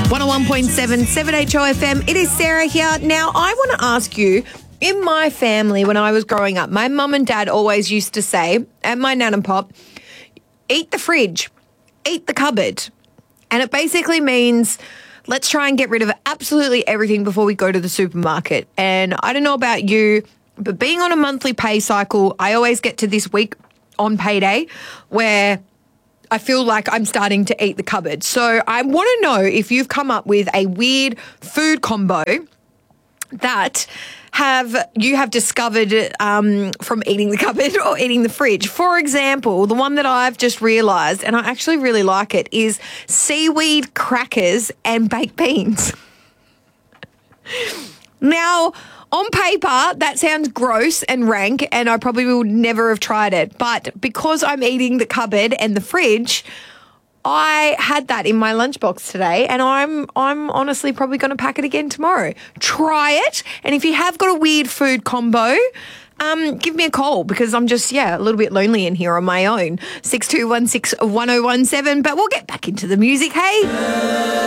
101.7 7HO FM. It is Sarah here. Now, I want to ask you, in my family, when I was growing up, my mum and dad always used to say, and my nan and pop, eat the fridge, eat the cupboard. And it basically means let's try and get rid of absolutely everything before we go to the supermarket. And I don't know about you, but being on a monthly pay cycle, I always get to this week on payday where I feel like I'm starting to eat the cupboard. So I want to know if you've come up with a weird food combo that you have discovered from eating the cupboard or eating the fridge. For example, the one that I've just realised, and I actually really like it, is seaweed crackers and baked beans. Now, on paper, that sounds gross and rank, and I probably would never have tried it. But because I'm eating the cupboard and the fridge, I had that in my lunchbox today, and I'm honestly probably going to pack it again tomorrow. Try it, and if you have got a weird food combo, give me a call because I'm just, a little bit lonely in here on my own. 6216 1017, but we'll get back into the music, hey?